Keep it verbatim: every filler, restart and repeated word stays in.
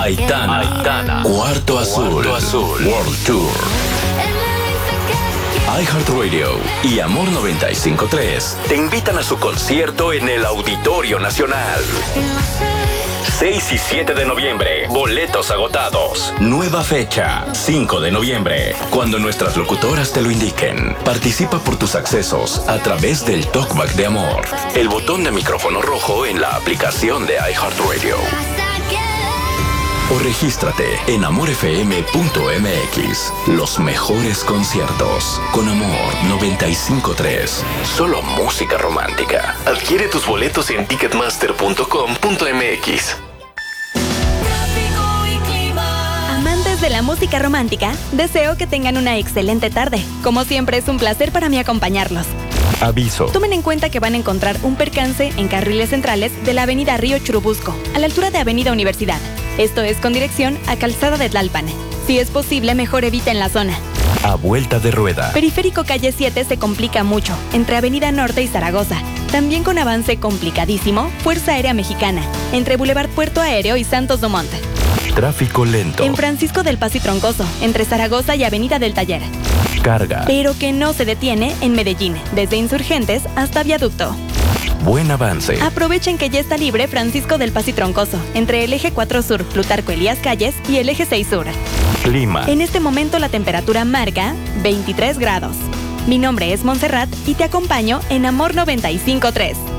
Aitana, Aitana, Cuarto Azul, Cuarto Azul, World Tour. iHeartRadio y Amor noventa y cinco punto tres te invitan a su concierto en el Auditorio Nacional. seis y siete de noviembre, boletos agotados. Nueva fecha, cinco de noviembre, cuando nuestras locutoras te lo indiquen. Participa por tus accesos a través del Talkback de Amor, el botón de micrófono rojo en la aplicación de iHeartRadio. O regístrate en amor f m punto m x. Los mejores conciertos con Amor noventa y cinco punto tres. Solo música romántica. Adquiere tus boletos en ticketmaster punto com punto m x. Amantes de la música romántica, deseo que tengan una excelente tarde. Como siempre, es un placer para mí acompañarlos. Aviso. Tomen en cuenta que van a encontrar un percance en carriles centrales de la avenida Río Churubusco, a la altura de avenida Universidad. Esto es con dirección a Calzada de Tlalpan. Si es posible, mejor eviten la zona. A vuelta de rueda. Periférico calle siete se complica mucho, entre Avenida Norte y Zaragoza. También con avance complicadísimo, Fuerza Aérea Mexicana, entre Boulevard Puerto Aéreo y Santos Dumont. Tráfico lento. En Francisco del Paso y Troncoso, entre Zaragoza y Avenida del Taller. Carga. Pero que no se detiene en Medellín, desde Insurgentes hasta Viaducto. Buen avance. Aprovechen que ya está libre Francisco del Paso y Troncoso, entre el eje cuatro Sur, Plutarco Elías Calles y el eje seis Sur. Clima. En este momento la temperatura marca veintitrés grados. Mi nombre es Montserrat y te acompaño en Amor noventa y cinco punto tres.